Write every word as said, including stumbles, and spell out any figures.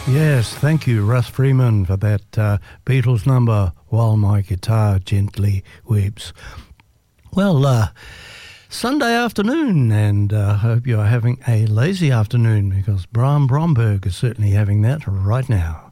Yes, thank you, Russ Freeman, for that uh, Beatles number, While My Guitar Gently Weeps. Well, uh, Sunday afternoon, and I uh, hope you're having a lazy afternoon, because Bram Bromberg is certainly having that right now.